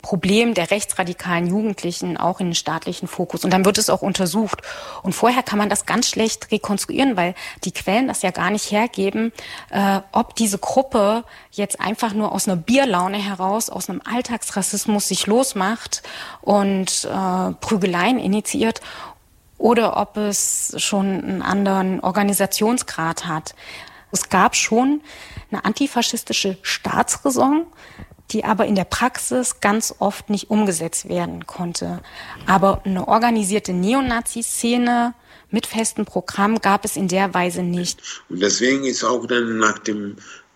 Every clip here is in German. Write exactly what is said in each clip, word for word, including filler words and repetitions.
Problem der rechtsradikalen Jugendlichen auch in den staatlichen Fokus. Und dann wird es auch untersucht. Und vorher kann man das ganz schlecht rekonstruieren, weil die Quellen das ja gar nicht hergeben, äh, ob diese Gruppe jetzt einfach nur aus einer Bierlaune heraus, aus einem Alltagsrassismus sich losmacht und äh, Prügeleien initiiert oder ob es schon einen anderen Organisationsgrad hat. Es gab schon eine antifaschistische Staatsräson, die aber in der Praxis ganz oft nicht umgesetzt werden konnte. Aber eine organisierte Neonazi-Szene mit festem Programm gab es in der Weise nicht. Und deswegen ist auch dann nach dem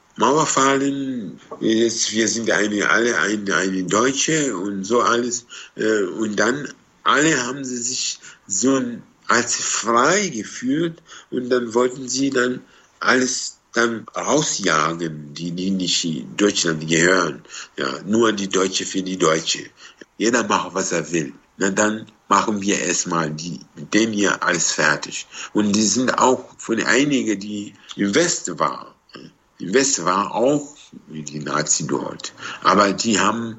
Mauerfallen, jetzt, wir sind eine, alle eine, eine Deutsche und so alles. Und dann alle haben sie sich so als frei gefühlt und dann wollten sie dann alles dann rausjagen, die, die nicht in Deutschland gehören. Ja, nur die Deutsche für die Deutsche. Jeder macht, was er will. Na, dann machen wir erstmal die, mit denen hier alles fertig. Und die sind auch von einigen, die im Westen waren. Im Westen waren auch die Nazis dort. Aber die haben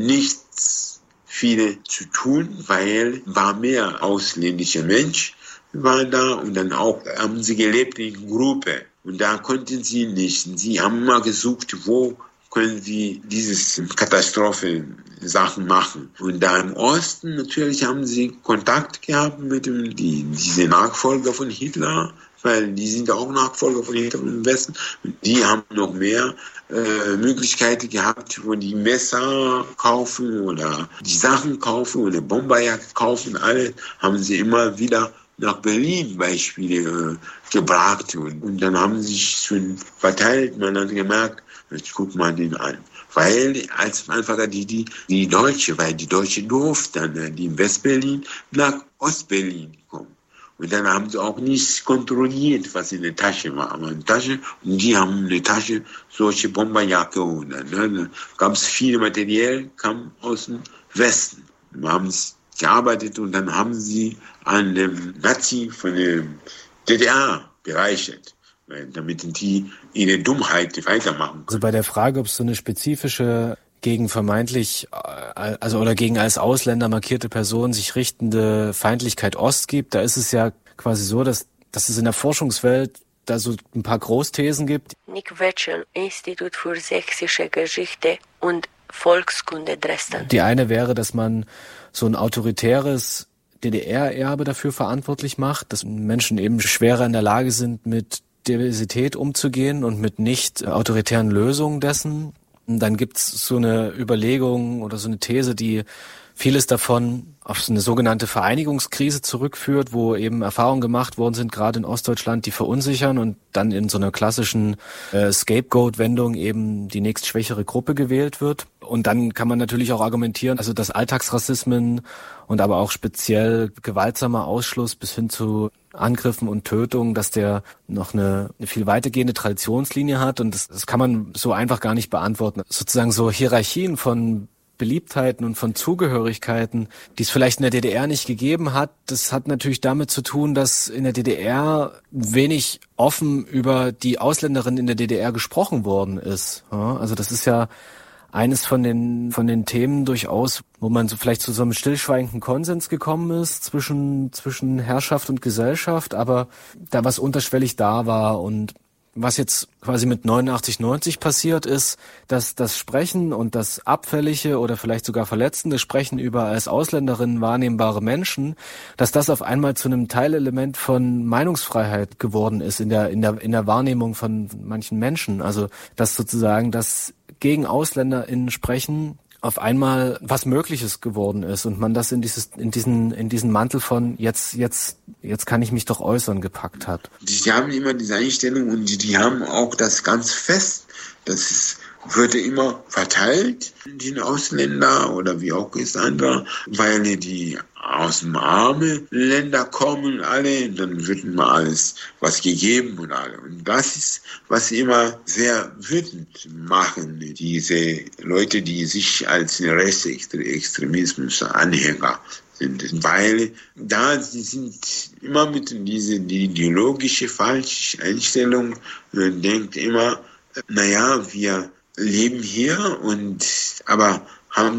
nichts viele zu tun, weil war mehr ausländische Mensch war da und dann auch haben sie gelebt in Gruppe. Und da konnten sie nicht. Sie haben mal gesucht, wo können sie diese Katastrophen-Sachen machen. Und da im Osten natürlich haben sie Kontakt gehabt mit dem, die, diese Nachfolger von Hitler, weil die sind auch Nachfolger von Hitler im Westen. Und die haben noch mehr äh, Möglichkeiten gehabt, wo die Messer kaufen oder die Sachen kaufen oder Bomberjacke kaufen. Alle haben sie immer wieder nach Berlin Beispiele äh, gebracht und, und dann haben sie sich schon verteilt. Man hat gemerkt, jetzt guck mal den an. Weil als einfach die, die, die Deutsche, weil die Deutsche durften dann, die in Westberlin nach Ostberlin kommen. Und dann haben sie auch nicht kontrolliert, was in der Tasche war. Aber eine Tasche, und die haben eine Tasche, solche Bomberjacke und dann, ne, dann gab es viel Material, kam aus dem Westen. Wir haben es gearbeitet und dann haben sie an dem Nazi von der D D R bereichert, damit die ihre Dummheit weitermachen können. Also bei der Frage, ob es so eine spezifische gegen vermeintlich, also oder gegen als Ausländer markierte Person sich richtende Feindlichkeit Ost gibt, da ist es ja quasi so, dass, dass es in der Forschungswelt da so ein paar Großthesen gibt. Nick Wetschel, Institut für sächsische Geschichte und Volkskunde Dresden. Die eine wäre, dass man so ein autoritäres D D R-Erbe dafür verantwortlich macht, dass Menschen eben schwerer in der Lage sind, mit Diversität umzugehen und mit nicht autoritären Lösungen dessen. Und dann gibt's so eine Überlegung oder so eine These, die vieles davon auf so eine sogenannte Vereinigungskrise zurückführt, wo eben Erfahrungen gemacht worden sind, gerade in Ostdeutschland, die verunsichern und dann in so einer klassischen äh, Scapegoat-Wendung eben die nächstschwächere Gruppe gewählt wird. Und dann kann man natürlich auch argumentieren, also dass Alltagsrassismen und aber auch speziell gewaltsamer Ausschluss bis hin zu Angriffen und Tötungen, dass der noch eine, eine viel weitergehende Traditionslinie hat und das, das kann man so einfach gar nicht beantworten. Sozusagen so Hierarchien von Beliebtheiten und von Zugehörigkeiten, die es vielleicht in der D D R nicht gegeben hat. Das hat natürlich damit zu tun, dass in der D D R wenig offen über die Ausländerinnen in der D D R gesprochen worden ist. Ja, also das ist ja eines von den von den Themen durchaus, wo man so vielleicht zu so einem stillschweigenden Konsens gekommen ist zwischen zwischen Herrschaft und Gesellschaft, aber da was unterschwellig da war. Und was jetzt quasi mit neunundachtzig, neunzig passiert ist, dass das Sprechen und das abfällige oder vielleicht sogar verletzende Sprechen über als Ausländerinnen wahrnehmbare Menschen, dass das auf einmal zu einem Teilelement von Meinungsfreiheit geworden ist in der in der in der Wahrnehmung von manchen Menschen. Also dass sozusagen das gegen AusländerInnen sprechen auf einmal was Mögliches geworden ist und man das in dieses in diesen in diesen Mantel von jetzt jetzt jetzt kann ich mich doch äußern gepackt hat. Die haben immer diese Einstellung und die, die haben auch das ganz fest. Das ist, wird immer verteilt, die Ausländer oder wie auch ist andere, weil die aus dem armen Länder kommen alle, dann wird immer alles was gegeben und alle. Und das ist, was sie immer sehr wütend machen, diese Leute, die sich als Rechtsextremismus-Anhänger sind. Weil da sie sind immer mit dieser die ideologische falsche Einstellung, man denkt immer, naja, wir leben hier und aber